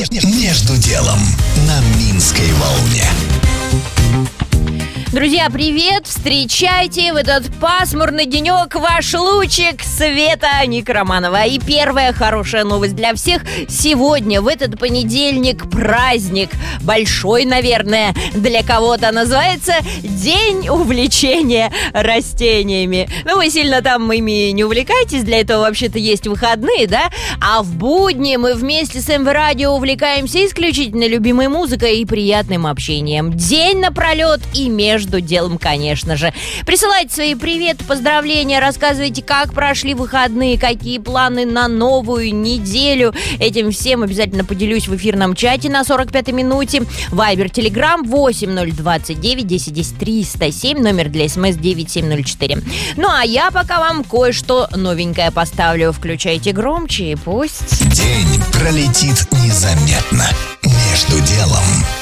Между делом на Минской волне. Друзья, привет! Встречайте в этот пасмурный денек ваш лучик Света Некроманова. И первая хорошая новость для всех. Сегодня, в этот понедельник, праздник. Большой, наверное, для кого-то называется День увлечения растениями. Ну, вы сильно там ими не увлекайтесь, для этого вообще-то есть выходные, да? А в будни мы вместе с МВ Радио увлекаемся исключительно любимой музыкой и приятным общением. День напролет и между делом, конечно же. Присылайте свои приветы, поздравления, рассказывайте, как прошли выходные, какие планы на новую неделю. Этим всем обязательно поделюсь в эфирном чате на 45-й минуте. Вайбер, Телеграм 8029 10 10 307, номер для СМС 9704. Ну а я пока вам кое-что новенькое поставлю. Включайте громче и пусть День пролетит незаметно. Между делом.